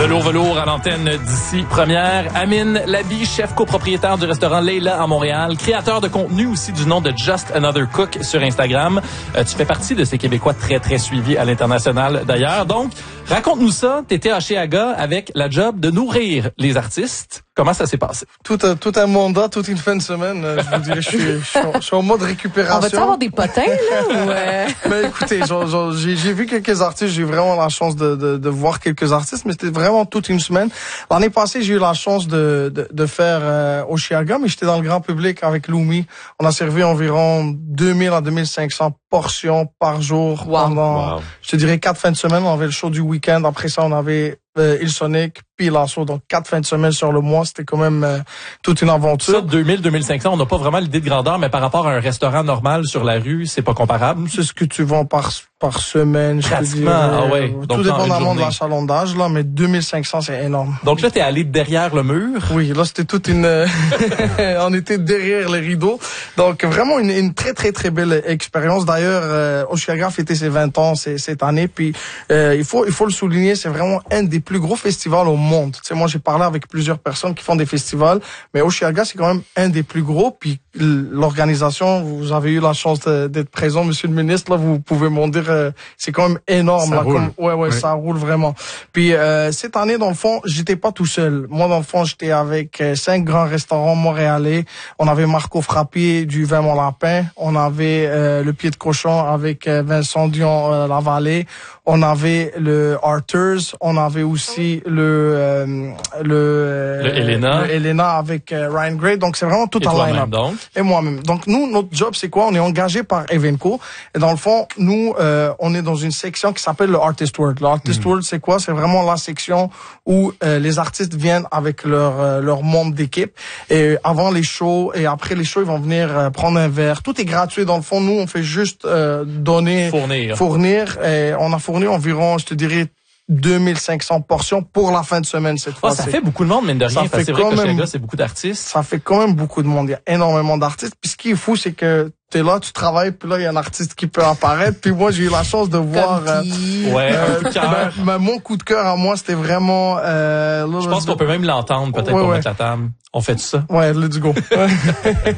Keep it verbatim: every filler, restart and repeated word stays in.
Velours Velours à l'antenne d'ici première. Amine Labi, chef copropriétaire du restaurant Leila à Montréal, créateur de contenu aussi du nom de Just Another Cook sur Instagram. Euh, tu fais partie de ces Québécois très, très suivis à l'international d'ailleurs. Donc, raconte-nous ça. T'étais à Oshéaga avec la job de nourrir les artistes. Comment ça s'est passé? Tout un, tout un mandat, toute une fin de semaine. Je vous dirais, je suis, je suis, en, je suis en mode récupération. On va-tu avoir des potins, là? Ou euh... Mais écoutez, genre, genre, j'ai, j'ai vu quelques artistes. J'ai eu vraiment la chance de, de, de voir quelques artistes, mais c'était vraiment toute une semaine. L'année passée, j'ai eu la chance de, de, de faire euh, Oshéaga, mais j'étais dans le grand public avec Lumi. On a servi environ deux mille à deux mille cinq cents portions par jour wow. pendant, wow. je te dirais, quatre fins de semaine. On avait le show du week-end. Après ça, on avait Euh, Ilsonic, puis l'assaut, donc quatre fins de semaine sur le mois, c'était quand même euh, toute une aventure. Ça, deux mille, deux mille cinq cents, on n'a pas vraiment l'idée de grandeur, mais par rapport à un restaurant normal sur la rue, c'est pas comparable. C'est ce que tu vends par par semaine, je te dis. Pratiquement, ah ouais. Tout Donc, dépendamment de l'achalandage, là, mais deux mille cinq cents, c'est énorme. Donc là, t'es allé derrière le mur. Oui, là, c'était toute une... on était derrière les rideaux. Donc, vraiment une, une très, très, très belle expérience. D'ailleurs, euh, Oshéaga fêtait ses vingt ans c'est, cette année, puis euh, il faut il faut le souligner, c'est vraiment un des plus gros festivals au monde. Tu sais, moi, j'ai parlé avec plusieurs personnes qui font des festivals, mais Oshéaga, c'est quand même un des plus gros, puis l'organisation, vous avez eu la chance de, d'être présent, monsieur le ministre, là, vous pouvez m'en dire, euh, c'est quand même énorme. Ça là, roule. Comme, ouais, ouais, oui. ça roule vraiment. Puis euh, cette année, dans le fond, j'étais pas tout seul. Moi, dans le fond, j'étais avec euh, cinq grands restaurants montréalais. On avait Marco Frappier du Vin Mon Lapin. On avait euh, le Pied de Cochon avec euh, Vincent Dion euh, Lavallée. On avait le Arthur's. On avait aussi le euh, le, le Elena. le Elena avec euh, Ryan Gray. Donc c'est vraiment tout Et un line-up. donc. Et moi-même. Donc nous, notre job, c'est quoi? On est engagé par Evenco. Et dans le fond, nous, euh, on est dans une section qui s'appelle le Artist World. Le Artist mm. World, c'est quoi? C'est vraiment la section où euh, les artistes viennent avec leur euh, leur membre d'équipe. Et avant les shows et après les shows, ils vont venir euh, prendre un verre. Tout est gratuit. Dans le fond, nous, on fait juste euh, donner, fournir. fournir. Et on a fourni environ, je te dirais, deux mille cinq cents portions pour la fin de semaine cette fois. Oh, ça fait beaucoup de monde, mine de rien. Ça fait c'est vrai que même, Oshéaga, c'est beaucoup d'artistes. Ça fait quand même beaucoup de monde. Il y a énormément d'artistes. Puis ce qui est fou, c'est que t'es là, tu travailles, puis là, il y a un artiste qui peut apparaître. Puis moi, j'ai eu la chance de voir... Euh, ouais, euh, un coup de cœur. Ben, ben, mon coup de cœur à moi, c'était vraiment... Euh, là, je pense là, qu'on peut même l'entendre, peut-être, ouais, pour ouais. mettre la table. On fait tout ça? Ouais, let's go.